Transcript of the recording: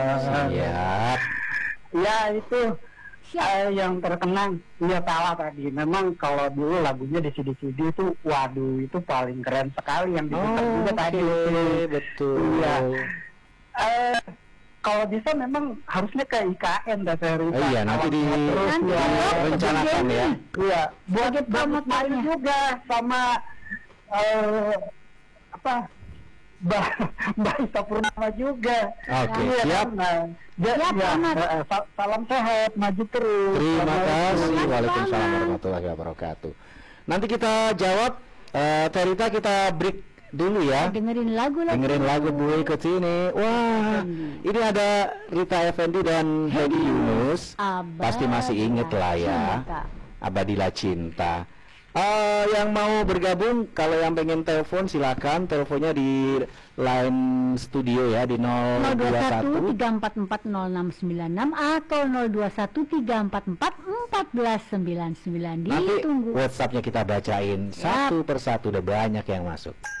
Siap. Ya itu yang terkenang. Iya salah tadi. Memang kalau dulu lagunya di CD-CD itu, waduh itu paling keren sekali yang diputar juga tadi. Betul. Iya. Kalau bisa memang harusnya ke IKN dah Ferry. Iya, nanti rencanakan ya. Iya, buat main juga sama Mbak Ita Purnama juga. Oke, Iya, siap. Salam sehat, maju terus. Terima kasih. Waalaikumsalam warahmatullahi wabarakatuh. Nanti kita jawab, Terita, kita break dulu ya. Dengerin lagu dulu ikut sini. Wah, ini ada Rita Effendi dan Hedi Yunus. Pasti masih inget lah ya. Abadilah Cinta. Yang mau bergabung, kalau yang pengen telepon silakan, teleponnya di line studio ya di 021 3440696 atau 021 344 1499. Nanti Ditunggu. WhatsApp-nya kita bacain satu persatu, udah banyak yang masuk.